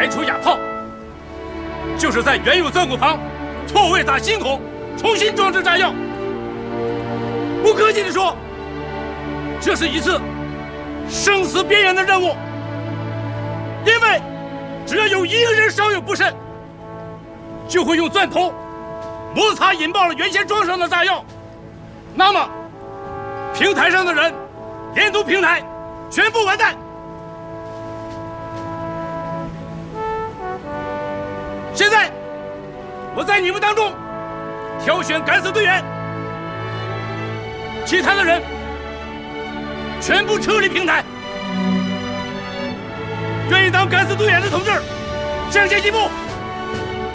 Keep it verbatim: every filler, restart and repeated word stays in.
排除哑炮，就是在原有钻孔旁错位打新孔，重新装置炸药。不客气地说，这是一次生死边缘的任务。因为只要有一个人稍有不慎，就会用钻头摩擦引爆了原先装上的炸药，那么平台上的人连同平台全部完蛋。现在我在你们当中挑选敢死队员，其他的人全部撤离平台。愿意当敢死队员的同志向前一步。